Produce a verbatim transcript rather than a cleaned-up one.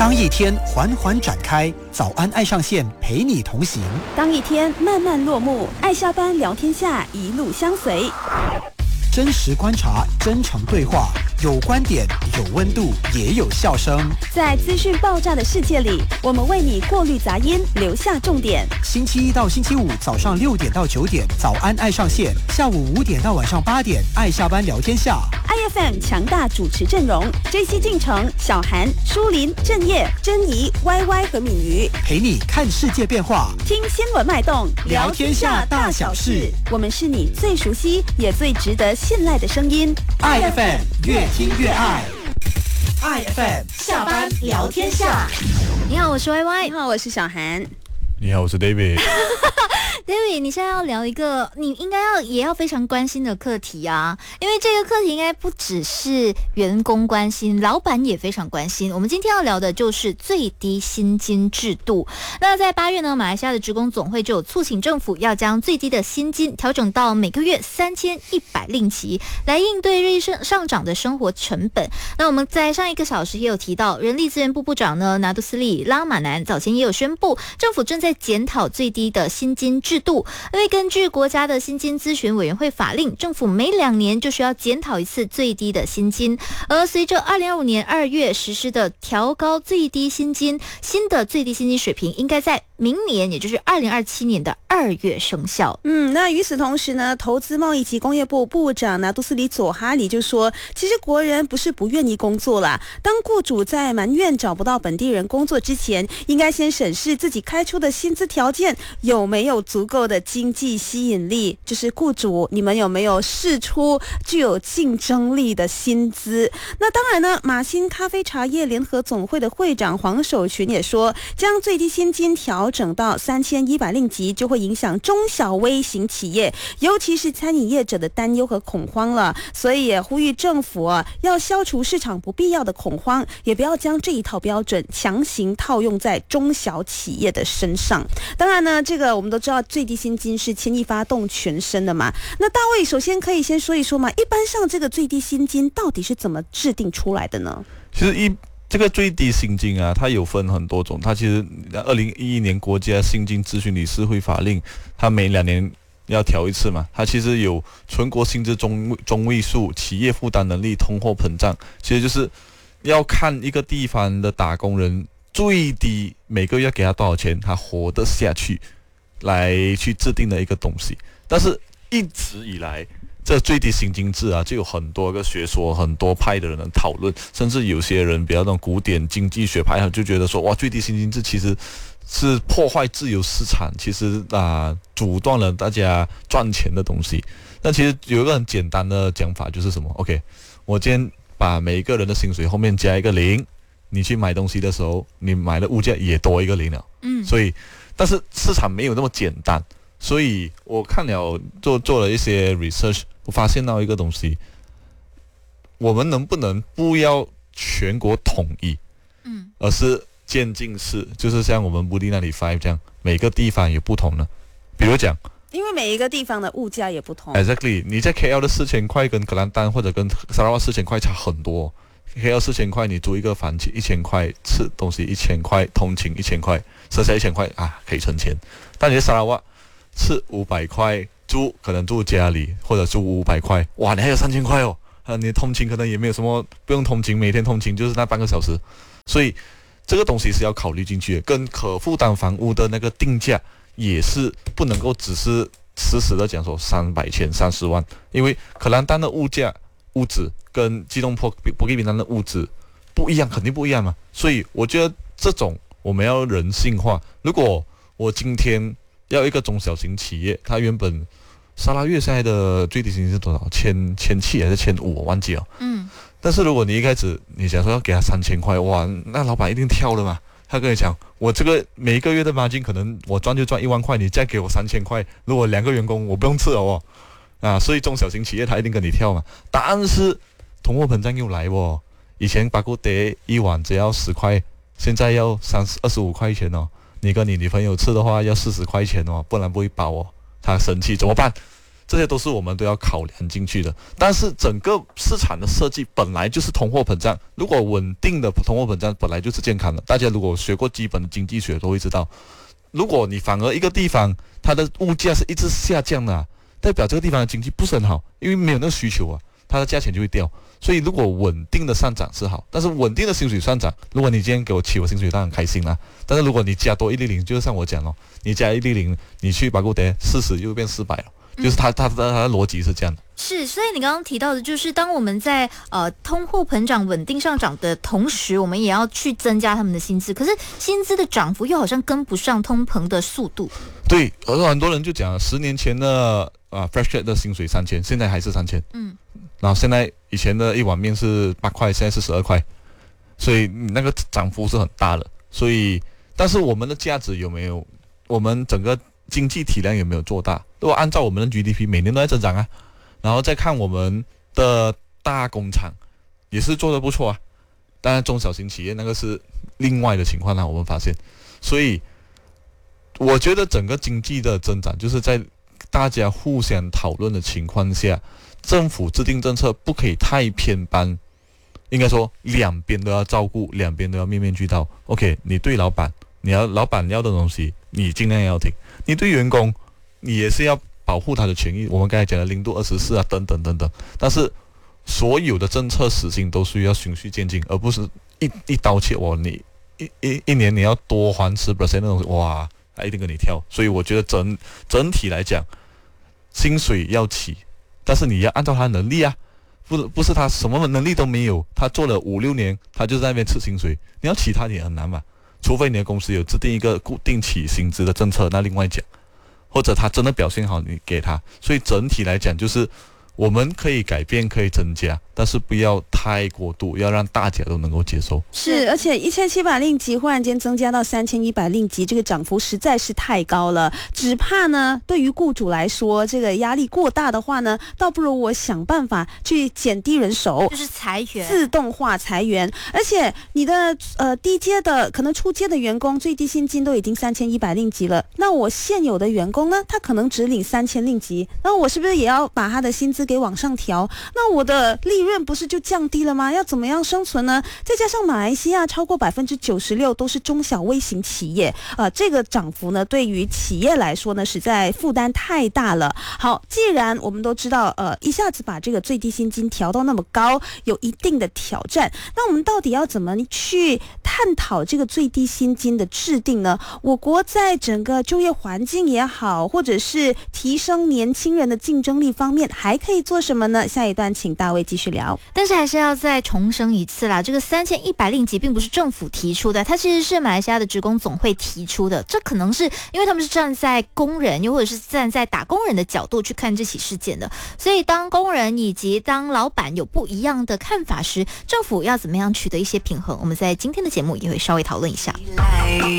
当一天缓缓展开，早安爱上线陪你同行； 当一天慢慢落幕，爱下班聊天下一路相随。 真实观察，真诚对话，有观点，有温度，也有笑声。 在资讯爆炸的世界里，我们为你过滤杂音，留下重点。 星期一到星期五早上六点到九点，早安爱上线；下午五点到晚上八点，爱下班聊天下。 I F M 强大主持阵容 ：J C 进城、小韩、舒林、郑业、珍怡、Y Y 和敏瑜， 陪你看世界变化， 听新闻脉动， 聊天下大小事。 我们是你最熟悉也最值得信赖的声音。 I F M 越听越爱。I F M 下班聊天下。 你好，我是 Y Y。 你好，我是小韩。 你好，我是 David。David， 你现在要聊一个你应该要也要非常关心的课题啊，因为这个课题应该不只是员工关心，老板也非常关心。我们今天要聊的就是最低薪金制度。那在八月呢，马来西亚的职工总会就有促请政府要将最低的薪金调整到每个月三千一百令吉，来应对日益上涨的生活成本。那我们在上一个小时也有提到，人力资源部部长呢拿督斯里拉马南早前也有宣布，政府正在检讨最低的薪金制度，因为根据国家的薪金咨询委员会法令，政府每两年就需要检讨一次最低的薪金。而随着二零二五年二月实施的调高最低薪金，新的最低薪金水平应该在明年，也就是二零二七年的二月生效。 嗯，那与此同时呢，投资贸易及工业部部长拿督斯里佐哈里就说，其实国人不是不愿意工作啦，当雇主在埋怨找不到本地人工作之前，应该先审视自己开出的薪资条件有没有足够的经济吸引力，就是雇主你们有没有释出具有竞争力的薪资。那当然呢，马新咖啡茶叶联合总会的会长黄守群也说，将最低薪金调整到三千一百令吉，就会影响中小微型企业，尤其是餐饮业者的担忧和恐慌了。所以也呼吁政府啊，要消除市场不必要的恐慌，也不要将这一套标准强行套用在中小企业的身上。当然呢，这个我们都知道最低薪金是牵一发动全身的嘛。那大卫首先可以先说一说嘛，一般上这个最低薪金到底是怎么制定出来的呢？ 其实一这个最低薪金啊，它有分很多种。它其实二零一一年国家薪金咨询理事会法令，它每两年要调一次嘛。它其实有全国薪资中中位数、企业负担能力、通货膨胀，其实就是要看一个地方的打工人最低每个月给他多少钱，他活得下去，来去制定的一个东西。但是一直以来，这最低薪金制啊，就有很多个学说、很多派的人讨论，甚至有些人比较那种古典经济学派，就觉得说，哇，最低薪金制其实是破坏自由市场，其实啊，阻断了大家赚钱的东西。那其实有一个很简单的讲法，就是什么 ？OK， 我今天把每一个人的薪水后面加一个零，你去买东西的时候，你买的物价也多一个零了。嗯，所以，但是市场没有那么简单，所以我看了做做了一些 research， 我发现到一个东西，我们能不能不要全国统一，嗯，而是渐进式，就是像我们布利那里 five 这样，每个地方有不同的，比如讲。 因为每一个地方的物价也不同。 Exactly， 你在 K L 的四千块跟格兰丹或者跟沙拉瓦四千块差很多。K L 四千块，你租一个房一千块，吃东西一千块，通勤一千块，剩下一千块啊可以存钱。但你在沙拉瓦吃五百块，住可能住家里或者住五百块，哇，你还有三千块哦。啊，你的通勤可能也没有什么，不用通勤，每天通勤就是那半个小时。所以这个东西是要考虑进去的，跟可负担房屋的那个定价。也是不能够只是死死的讲说三百千三十万，因为可兰丹的物价物质跟吉隆坡波吉比南的物质不一样，肯定不一样嘛。所以我觉得这种我们要人性化。如果我今天要一个中小型企业，它原本沙拉越现在的最低薪金是多少？千千七还是千五？我忘记了。嗯。但是如果你一开始你想说要给他三千块，哇，那老板一定跳了嘛。他跟你讲，我这个每一个月的margin可能我赚就赚一万块，你再给我三千块，如果两个员工我不用吃了哦，啊，所以中小型企业他一定跟你跳嘛。但是通货膨胀又来哦，以前巴古德一碗只要十块，现在要三十二十五块钱哦。你跟你女朋友吃的话要四十块钱哦，不然不会饱哦。他生气怎么办？ 这些都是我们都要考量进去的。但是整个市场的设计本来就是通货膨胀，如果稳定的通货膨胀本来就是健康的。大家如果学过基本的经济学都会知道，如果你反而一个地方它的物价是一直下降的、啊，代表这个地方的经济不是很好，因为没有那个需求啊，它的价钱就会掉。所以如果稳定的上涨是好，但是稳定的薪水上涨，如果你今天给我起我薪水，当然很开心啦。但是如果你加多一零零，就是像我讲咯，你加一零零，你去把股跌四十又变四百了，就是它它它它的逻辑是这样的。 是，所以你刚刚提到的，就是当我们在呃通货膨胀稳定上涨的同时，我们也要去增加他们的薪资，可是薪资的涨幅又好像跟不上通膨的速度。 对，而很多人就讲，十年前的啊 fresh grad 的薪水三千，现在还是三千。嗯。然后现在以前的一碗面是八块，现在是十二块，所以那个涨幅是很大的。所以，但是我们的价值有没有？我们整个经济体量有没有做大？如果按照我们的 G D P 每年都在增长啊，然后再看我们的大工厂也是做得不错啊。当然，中小型企业那个是另外的情况啦，我们发现。所以，我觉得整个经济的增长就是在大家互相讨论的情况下。政府制定政策不可以太偏帮，应该说两边都要照顾，两边都要面面俱到。OK， 你对老板，你要老板要的东西，你尽量要听；你对员工，你也是要保护他的权益。我们刚才讲的零度二十四啊，等等等等。但是所有的政策实行都需要循序渐进，而不是一一刀切。哇，你一一一年你要多还十 percent 那种，哇，他一定跟你跳。所以我觉得整整体来讲，薪水要起。但是你要按照他的能力啊，不不是他什么能力都没有，他做了五六年，他就在那边吃薪水，你要起他也很难嘛。除非你的公司有制定一个固定起薪资的政策，那另外讲，或者他真的表现好，你给他。所以整体来讲，就是我们可以改变，可以增加，但是不要太过度，要让大家都能够接受。 是，而且一千七百令吉忽然间增加到三千一百令吉，这个涨幅实在是太高了。只怕呢，对于雇主来说，这个压力过大的话呢，倒不如我想办法去减低人手， 就是裁员， 自动化裁员。而且你的呃低阶的可能初阶的员工最低薪金都已经三千一百令吉了，那我现有的员工呢，他可能只领三千令吉，那我是不是也要把他的薪资给往上调？那我的利润不是就降低了吗？要怎么样生存呢？再加上马来西亚超过百分之九十六都是中小微型企业，呃，这个涨幅呢，对于企业来说呢，实在负担太大了。好，既然我们都知道，呃，一下子把这个最低薪金调到那么高，有一定的挑战，那我们到底要怎么去探讨这个最低薪金的制定呢？我国在整个就业环境也好，或者是提升年轻人的竞争力方面，还可以做什么呢？下一段请大卫继续聊。 但是还是要再重申一次啦，这个三千一百令吉并不是政府提出的，它其实是马来西亚的职工总会提出的。这可能是因为他们是站在工人，又或者是站在打工人的角度去看这起事件的，所以当工人以及当老板有不一样的看法时，政府要怎么样取得一些平衡？我们在今天的节目也会稍微讨论一下。